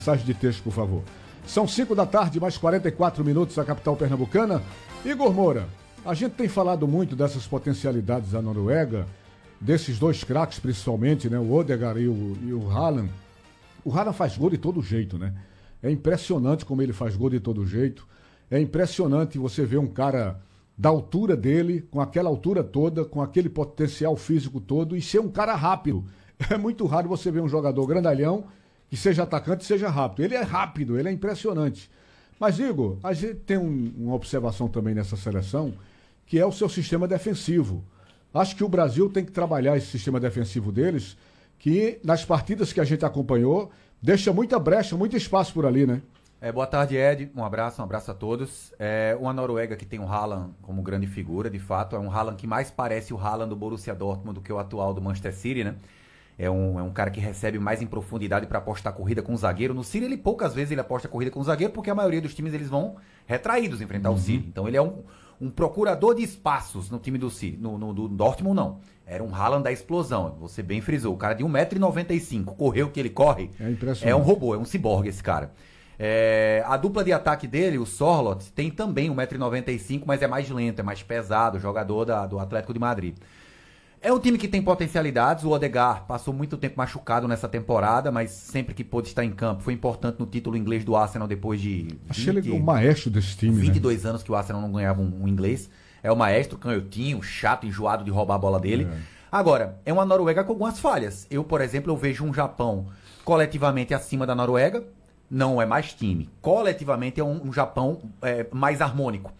Mensagem de texto, por favor. São 5 da tarde, mais 44 minutos, a capital pernambucana. Igor Moura, a gente tem falado muito dessas potencialidades da Noruega, desses dois craques principalmente, né? O Odegaard e o Haaland. O Haaland faz gol de todo jeito, né? É impressionante como ele faz gol de todo jeito. É impressionante você ver um cara da altura dele, com aquela altura toda, com aquele potencial físico todo e ser um cara rápido. É muito raro você ver um jogador grandalhão que seja atacante e seja rápido. Ele é rápido, ele é impressionante. Mas, Igor, a gente tem uma observação também nessa seleção, que é o seu sistema defensivo. Acho que o Brasil tem que trabalhar esse sistema defensivo deles, que nas partidas que a gente acompanhou, deixa muita brecha, muito espaço por ali, né? Boa tarde, Ed. Um abraço a todos. Uma Noruega que tem o Haaland como grande figura, de fato. É um Haaland que mais parece o Haaland do Borussia Dortmund do que o atual do Manchester City, né? É um cara que recebe mais em profundidade para apostar corrida com o zagueiro. No City, poucas vezes ele aposta corrida com o zagueiro, porque a maioria dos times eles vão retraídos enfrentar o City. Então ele é um procurador de espaços no time do City. No do Dortmund, não. Era um Haaland da explosão. Você bem frisou. O cara de 1,95 m, correu que ele corre. É impressionante. É um robô, é um ciborgue esse cara. A dupla de ataque dele, o Sorloth, tem também 1,95 m, mas é mais lento, é mais pesado, jogador do Atlético de Madrid. É um time que tem potencialidades. O Odegaard passou muito tempo machucado nessa temporada, mas sempre que pôde estar em campo foi importante no título inglês do Arsenal depois de 20, achei ele o maestro desse time, 22 anos que o Arsenal não ganhava um inglês. É o maestro, canhotinho, chato, enjoado de roubar a bola dele. Agora, é uma Noruega com algumas falhas. Eu, por exemplo, eu vejo um Japão coletivamente acima da Noruega. Não é mais time. Coletivamente é um Japão mais harmônico.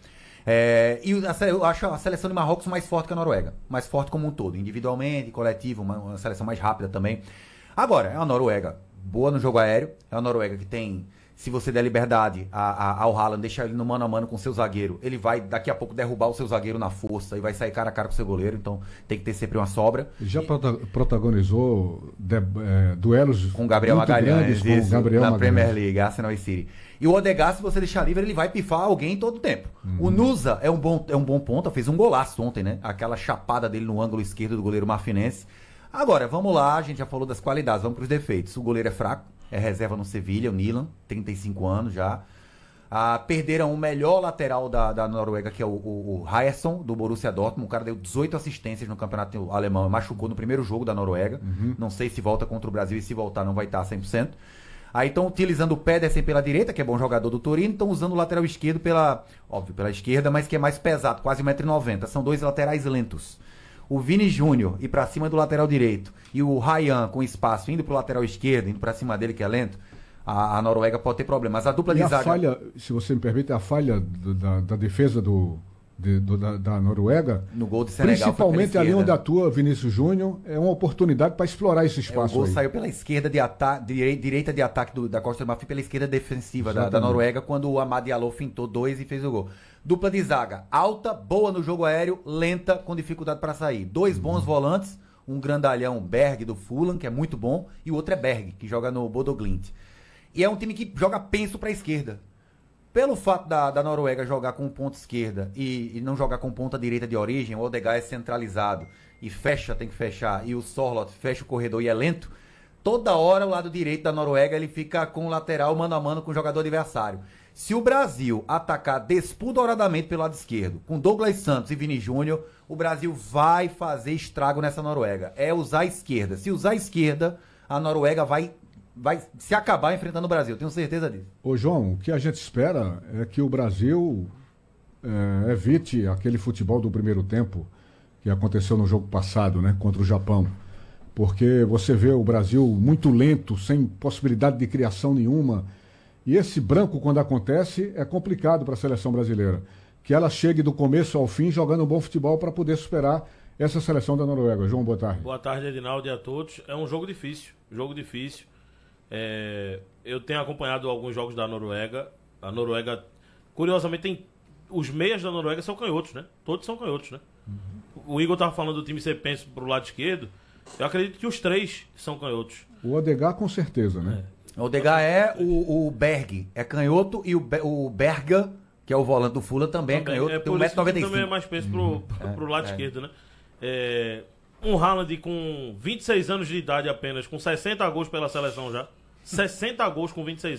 Eu acho a seleção de Marrocos mais forte que a Noruega. Mais forte como um todo. Individualmente, coletivo, uma seleção mais rápida também. Agora, é uma Noruega boa no jogo aéreo. É uma Noruega que tem, se você der liberdade ao Haaland, deixar ele no mano a mano com o seu zagueiro, ele vai daqui a pouco derrubar o seu zagueiro na força e vai sair cara a cara com o seu goleiro. Então tem que ter sempre uma sobra. Ele já protagonizou duelos com Gabriel Magalhães na Premier League, Arsenal e City. E o Odegaard, se você deixar livre, ele vai pifar alguém todo o tempo. O Nusa é um bom ponta, fez um golaço ontem, né? Aquela chapada dele no ângulo esquerdo do goleiro marfinense. Agora, vamos lá, a gente já falou das qualidades, vamos para os defeitos. O goleiro é fraco, é reserva no Sevilha, o Milan, 35 anos já. Perderam o melhor lateral da Noruega, que é o Ryerson, do Borussia Dortmund. O cara deu 18 assistências no campeonato alemão, machucou no primeiro jogo da Noruega. Não sei se volta contra o Brasil, e se voltar não vai estar 100%. Aí estão utilizando o Pedersen pela direita, que é bom jogador do Torino, estão usando o lateral esquerdo pela esquerda, mas que é mais pesado, quase 1,90 m. São dois laterais lentos. O Vini Júnior ir pra cima do lateral direito e o Ryan com espaço indo pro lateral esquerdo, indo pra cima dele que é lento, a Noruega pode ter problemas. A dupla de zaga... falha, se você me permite, a falha da defesa da Noruega, no gol de Senegal, principalmente ali onde atua Vinícius Júnior, é uma oportunidade para explorar esse espaço. O gol aí saiu pela esquerda direita de ataque da Costa do Marfim, pela esquerda defensiva da Noruega, quando o Amad Diallo fintou 2 e fez o gol. Dupla de zaga, alta, boa no jogo aéreo, lenta, com dificuldade para sair. 2 bons volantes, um grandalhão, Berg do Fulham, que é muito bom, e o outro é Berg, que joga no Bodo Glimt. E é um time que joga penso para a esquerda. Pelo fato da Noruega jogar com ponta esquerda e não jogar com ponta direita de origem, o Odegaard é centralizado e tem que fechar, e o Sorloth fecha o corredor e é lento, toda hora o lado direito da Noruega ele fica com o lateral mano a mano com o jogador adversário. Se o Brasil atacar despudoradamente pelo lado esquerdo, com Douglas Santos e Vini Júnior, o Brasil vai fazer estrago nessa Noruega. É usar a esquerda. Se usar a esquerda, a Noruega vai se acabar enfrentando o Brasil, tenho certeza disso. Ô João, o que a gente espera é que o Brasil evite aquele futebol do primeiro tempo que aconteceu no jogo passado, né, contra o Japão. Porque você vê o Brasil muito lento, sem possibilidade de criação nenhuma. E esse branco, quando acontece, é complicado para a seleção brasileira. Que ela chegue do começo ao fim jogando um bom futebol para poder superar essa seleção da Noruega. João, boa tarde. Boa tarde, Edinaldo, e a todos. É um jogo difícil. Eu tenho acompanhado alguns jogos da Noruega. A Noruega, curiosamente, tem os meias da Noruega são canhotos, né? Todos são canhotos, né? O Igor tava falando do time ser pensa pro lado esquerdo. Eu acredito que os 3 são canhotos. O Odegaard com certeza, né? O Odegaard o Berg é canhoto, e o Berga, que é o volante do Fulham, também é canhoto, tem 1,95 m. Também é mais penso pro lado esquerdo, né? Um Haaland com 26 anos de idade apenas, com 60 gols pela seleção já. 60 gols com 26 anos.